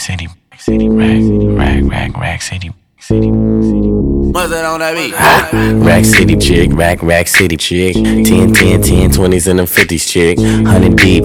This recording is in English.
city, rack city. What's that on that beat? Rack City chick, rack city chick. 10, 20s and them 50s chick. 100 deep,